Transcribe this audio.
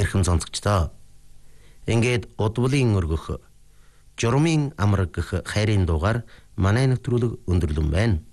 хэрхэн сонсогчдоо. Ингээд удвалын өргөх, журмын амраг гэх хайрын дуугаар манай нэвтрүүлэг өндөрлөн байна.